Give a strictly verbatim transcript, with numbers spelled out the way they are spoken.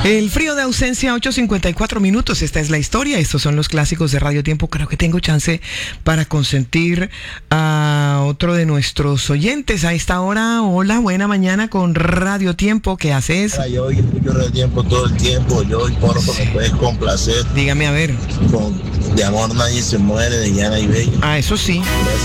El frío de ausencia, ocho cincuenta y cuatro minutos. Esta es la historia. Estos son los clásicos de Radio Tiempo. Creo que tengo chance para consentir a otro de nuestros oyentes a esta hora. Hola, buena mañana con Radio Tiempo. ¿Qué haces? Hola, yo escucho Radio Tiempo todo el tiempo. Yo y porfa, me puedes complacer. Dígame a ver. Con De amor nadie se muere, de Yana y Bello. Ah, eso sí.